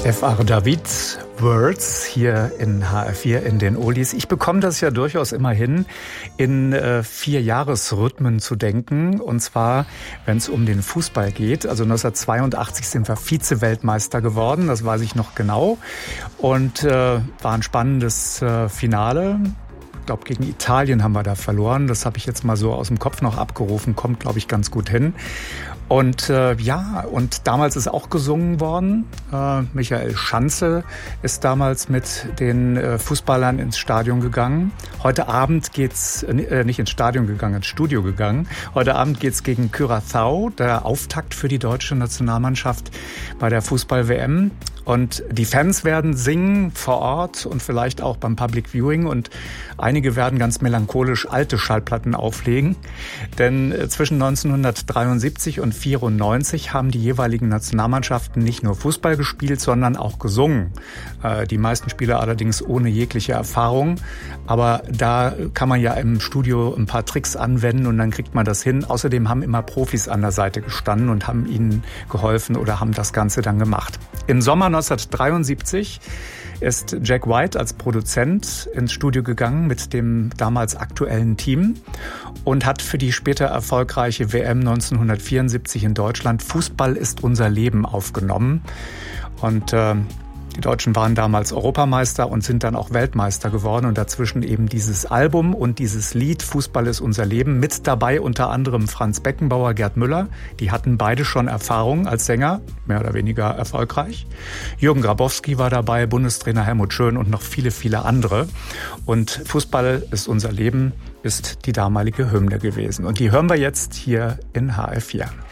F.R. David, Words, hier in HR4 in den Oldies. Ich bekomme das ja durchaus immer hin, in 4-Jahres-Rhythmen zu denken. Und zwar, wenn es um den Fußball geht. Also 1982 sind wir Vize-Weltmeister geworden, das weiß ich noch genau. Und war ein spannendes Finale. Ich glaube, gegen Italien haben wir da verloren. Das habe ich jetzt mal so aus dem Kopf noch abgerufen. Kommt, glaube ich, ganz gut hin. Und und damals ist auch gesungen worden. Michael Schanze ist damals mit den Fußballern ins Stadion gegangen. Heute Abend geht's nicht ins Stadion gegangen, ins Studio gegangen. Heute Abend geht's gegen Curaçao, der Auftakt für die deutsche Nationalmannschaft bei der Fußball-WM. Und die Fans werden singen vor Ort und vielleicht auch beim Public Viewing. Und einige werden ganz melancholisch alte Schallplatten auflegen. Denn zwischen 1973 und 1994 haben die jeweiligen Nationalmannschaften nicht nur Fußball gespielt, sondern auch gesungen. Die meisten Spieler allerdings ohne jegliche Erfahrung. Aber da kann man ja im Studio ein paar Tricks anwenden und dann kriegt man das hin. Außerdem haben immer Profis an der Seite gestanden und haben ihnen geholfen oder haben das Ganze dann gemacht. Im Sommer 1973 ist Jack White als Produzent ins Studio gegangen mit dem damals aktuellen Team und hat für die später erfolgreiche WM 1974 in Deutschland Fußball ist unser Leben aufgenommen. Und die Deutschen waren damals Europameister und sind dann auch Weltmeister geworden und dazwischen eben dieses Album und dieses Lied Fußball ist unser Leben. Mit dabei unter anderem Franz Beckenbauer, Gerd Müller. Die hatten beide schon Erfahrung als Sänger, mehr oder weniger erfolgreich. Jürgen Grabowski war dabei, Bundestrainer Helmut Schön und noch viele, viele andere. Und Fußball ist unser Leben ist die damalige Hymne gewesen. Und die hören wir jetzt hier in HR4.